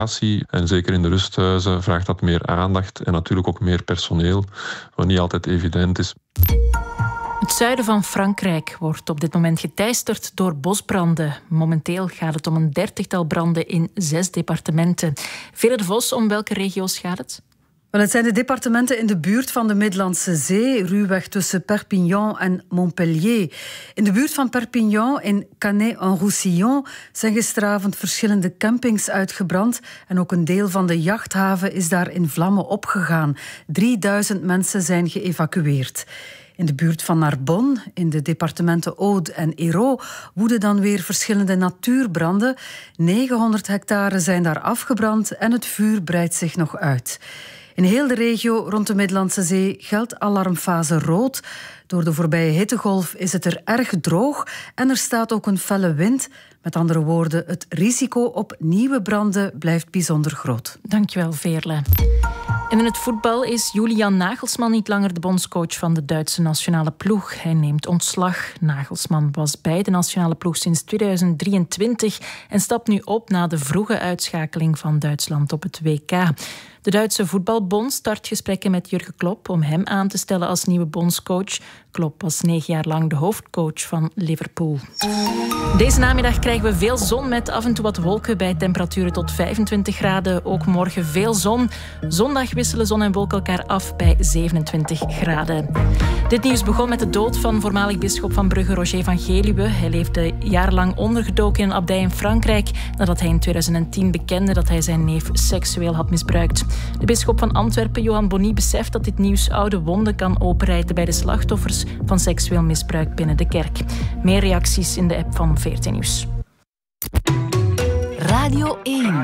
En zeker in de rusthuizen vraagt dat meer aandacht en natuurlijk ook meer personeel, wat niet altijd evident is. Het zuiden van Frankrijk wordt op dit moment geteisterd door bosbranden. Momenteel gaat het om een 30-tal branden in 6 departementen. Vere de Vos, om welke regio's gaat het? Wel, het zijn de departementen in de buurt van de Middellandse Zee, ruwweg tussen Perpignan en Montpellier. In de buurt van Perpignan, in Canet-en-Roussillon, zijn gisteravond verschillende campings uitgebrand en ook een deel van de jachthaven is daar in vlammen opgegaan. 3000 mensen zijn geëvacueerd. In de buurt van Narbonne, in de departementen Aude en Hérault, woeden dan weer verschillende natuurbranden. 900 hectare zijn daar afgebrand en het vuur breidt zich nog uit. In heel de regio rond de Middellandse Zee geldt alarmfase rood. Door de voorbije hittegolf is het er erg droog en er staat ook een felle wind. Met andere woorden, het risico op nieuwe branden blijft bijzonder groot. Dankjewel, Veerle. En in het voetbal is Julian Nagelsman niet langer de bondscoach van de Duitse nationale ploeg. Hij neemt ontslag. Nagelsman was bij de nationale ploeg sinds 2023 en stapt nu op na de vroege uitschakeling van Duitsland op het WK. De Duitse voetbalbond start gesprekken met Jurgen Klopp om hem aan te stellen als nieuwe bondscoach. Klopp was 9 jaar lang de hoofdcoach van Liverpool. Deze namiddag krijgen we veel zon met af en toe wat wolken bij temperaturen tot 25 graden. Ook morgen veel zon. Zondag wisselen zon en wolken elkaar af bij 27 graden. Dit nieuws begon met de dood van voormalig bisschop van Brugge, Roger van Geluwe. Hij leefde jarenlang ondergedoken in een abdij in Frankrijk nadat hij in 2010 bekende dat hij zijn neef seksueel had misbruikt. De bisschop van Antwerpen, Johan Bonny, beseft dat dit nieuws oude wonden kan openrijten bij de slachtoffers van seksueel misbruik binnen de kerk. Meer reacties in de app van VRT Nieuws. Radio 1.